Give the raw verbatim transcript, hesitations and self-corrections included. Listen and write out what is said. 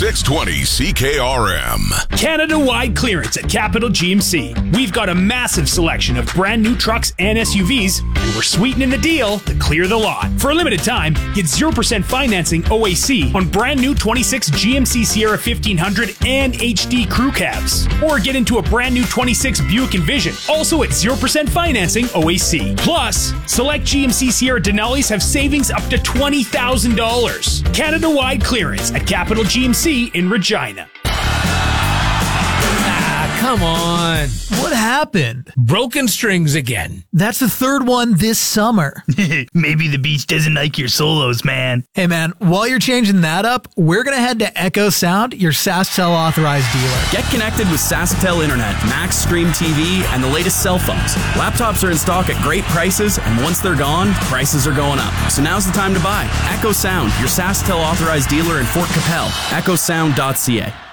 six twenty C K R M. Canada-wide clearance at Capital G M C. We've got a massive selection of brand new trucks and S U Vs, and we're sweetening the deal to clear the lot. For a limited time, get zero percent financing O A C on brand new twenty-six G M C Sierra fifteen hundred and H D crew cabs. Or get into a brand new twenty-six Buick Envision, also at zero percent financing O A C. Plus, select G M C Sierra Denali's have savings up to twenty thousand dollars. Canada-wide clearance at Capital G M C in Regina. Ah, come on. What happened? Broken strings again. That's the third one this summer. Maybe the beach doesn't like your solos, man. Hey, man, while you're changing that up, we're going to head to Echo Sound, your SaskTel authorized dealer. Get connected with SaskTel Internet, Max Stream T V, and the latest cell phones. Laptops are in stock at great prices, and once they're gone, prices are going up. So now's the time to buy. Echo Sound, your SaskTel authorized dealer in Fort Capel. echo sound dot c a.